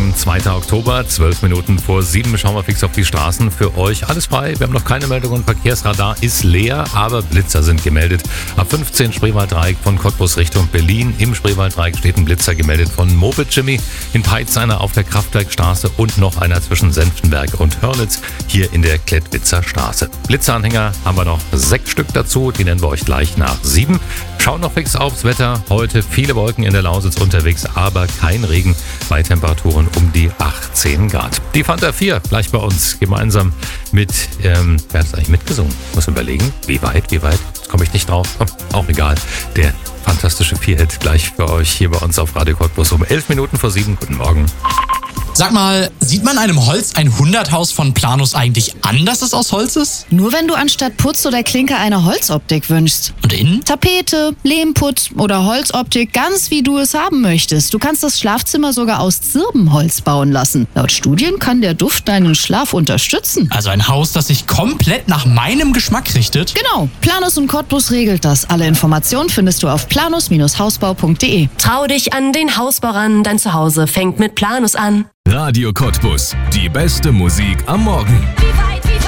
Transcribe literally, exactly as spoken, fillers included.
Morgen, zweiter Oktober, zwölf Minuten vor sieben. Schauen wir fix auf die Straßen. Für euch alles frei. Wir haben noch keine Meldungen. Verkehrsradar ist leer, aber Blitzer sind gemeldet. Ab fünfzehn Spreewalddreieck von Cottbus Richtung Berlin. Im Spreewalddreieck steht ein Blitzer gemeldet von Moped Jimmy. In Peitz einer auf der Kraftwerkstraße und noch einer zwischen Senftenberg und Hörnitz hier in der Klettwitzer Straße. Blitzeranhänger haben wir noch sechs Stück dazu. Die nennen wir euch gleich nach sieben. Schauen noch fix aufs Wetter. Heute viele Wolken in der Lausitz unterwegs, aber kein Regen bei Temperaturen um die achtzehn Grad. Die Fanta vier gleich bei uns gemeinsam mit, ähm, wer hat es eigentlich mitgesungen? Muss überlegen, wie weit, wie weit, jetzt komme ich nicht drauf, auch egal. Der fantastische vier-Hit gleich für euch hier bei uns auf Radio Cottbus um elf Minuten vor sieben. Guten Morgen. Sag mal, sieht man einem Holz ein Hunderthaus von Planus eigentlich an, dass es aus Holz ist? Nur wenn du anstatt Putz oder Klinker eine Holzoptik wünschst. Und innen? Tapete, Lehmputz oder Holzoptik, ganz wie du es haben möchtest. Du kannst das Schlafzimmer sogar aus Zirbenholz bauen lassen. Laut Studien kann der Duft deinen Schlaf unterstützen. Also ein Haus, das sich komplett nach meinem Geschmack richtet? Genau, Planus und Cottbus regelt das. Alle Informationen findest du auf planus Hausbau punkt de. Trau dich an den Hausbau ran, dein Zuhause fängt mit Planus an. Radio Cottbus, die beste Musik am Morgen.